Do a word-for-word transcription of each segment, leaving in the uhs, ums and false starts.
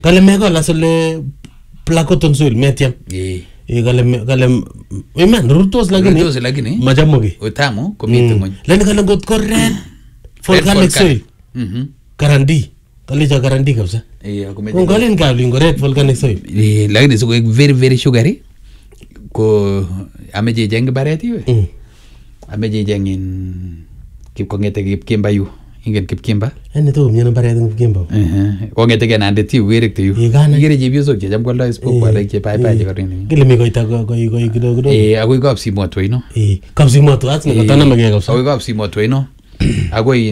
Kale me kala sole plakoton soil metiam. Eh. Eh kale kale iman rutos lakini. Rutos lakini. Majamoge. Utamu komite ngony. Lani kale ngot ko red volcanic soil. Mhm. Karandi. Kale cha karandi kabisa. Eh akomete. Kung kale ngabli ngo red volcanic soil. Eh lakini siko very very sugary. Ko ameje jeng baret iwe. Mm. Ameje jengin kipkongete kipkimba yu. Ingen kipkimba. Ene to mnyana baret ng kipkimba. Eh. Kongete ke nande ti werik te yu. Igere chepyosok che cham kwaldo spoke wala che pai pai che karini. Kile mi koita ko ko ko kidogo kidogo. Eh agoi kap simoto ino. Eh kap simoto as ne katana mage kabisa. Agoi kap simoto ino. Agoi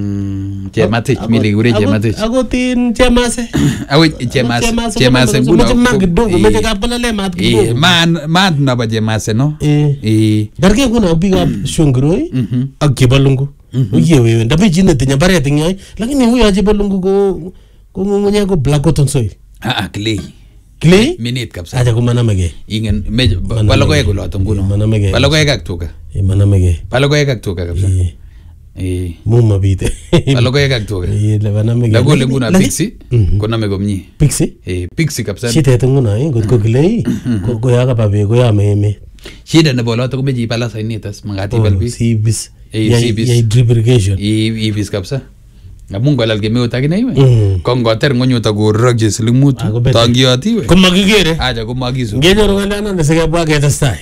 in chematich mili gure chematich. Agoi tin chemase. Agoi chemase chemase nguno. Mo mag kidogo me ka pala le mat kidogo. Eh man mat na ba chemase no. Eh. Eh. Darke nguno biga shungroi. Mhm. Ak kibalungu. Uye wewe ndabe jine tinya baret ngai lakini huyo ajibalungu ko ko ngunya ko black cotton soil. Ah ah clay. Clay? Minute kapsa. Aja ko manamege. Ingen balogoy ko loto nguno. Manamege. Balogoy kak tuka. Eh manamege. Balogoy kak tuka kapsa. Eh. Eh. Mumma bite. Balogoy kak tuka. Eh le manamege. La gole nguna pixi. Ko namego mnyi. Pixi? Eh pixi kapsa. Shite tunguna eh got ko clay. Ko ko ya ka babe ko ya meme. Shida ne boloto ko meji pala sainitas mangati balbi. Si bis. Eh si bis. Ya drip irrigation. Eh eh bis kapsa. Ngamungo alal gemeo takina iwe. Kongo ter ngonyo ta go rogje slimut. Tangiati we. Ko magigere. Aja ko magizo. Ngejoro ngala na sega bwa ke tastai.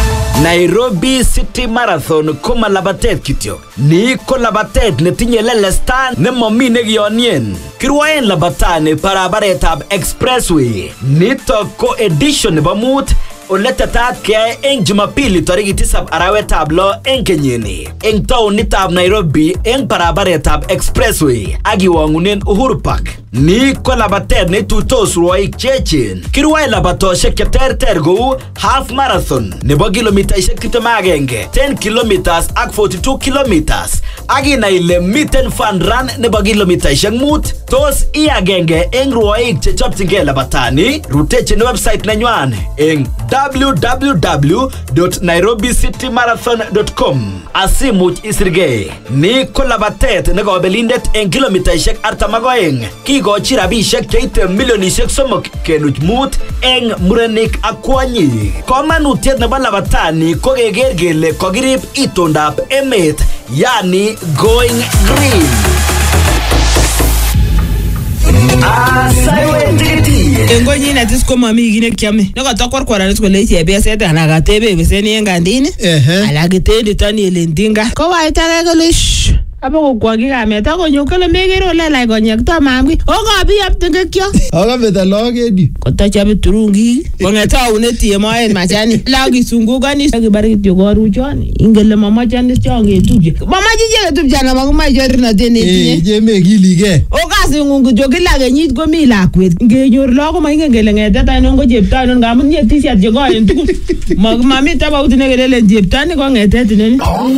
Nairobi City Marathon koma labatet kityo. Ni ko labatet ne tinye lelestan ne momi ne gionien. Kirwaen labatane barabaretab Expressway. Nito ko edition nebo mut oletetat kyae eng Jumapili tariki tisab arawetab lo eng kenyini. Eng taonitab Nairobi eng barabaretab Expressway akiwangunen Uhuru Park. Ni ko labatet ne tutos rwoik chechen. Kirwae labatoshek cheterter kou half marathon nebo kilomitaishek tiptem ak agenge, ten kilometers ak forty-two kilometers. Akina ile miten fun run nebo kilomitaishek mut. Tos i agenge eng rwoik chechopchingei labatani, rutechin website nenywan eng w w w dot nairobi city marathon dot com asimuch isirgei. Ni ko labatet ne kobelindet eng kilomitaishek artam ak oeng. Kikochi rabishek cheite milionishek somok kenuch mut eng murenik ak kwonyik. Komanutiet nebo labatani ko keker kele kokirib itondab emet, yani going green. Engo nyine tis ko mami gine kiame. Nako tokor kwara nis ko le chebeset ana gatebe beseni en kandini. Ala gitendi tani elendinga. Ko waita ga lish. Abo ko kwagi kameta ko nyokole megero le lai konyek to mamgi. O ko bi aptenge kyo. Aga beta logedi. Ko ta chabe turungi. Kongeta uneti moen machani. Lagi sungugani sakibari kityo goruchoni. Ingele mama chani chonge tuje. Mama jije tuje na maguma jorina tene tinye. Eh je megilige. O kasi ngungu jogila genyit ko mi lakwet. Ngenyor logo ma ingele ngete ta non go jepta non ngamun ye t-shirt je go en tugu. Magma mi taba utine gele jepta ni ko ngete tinene.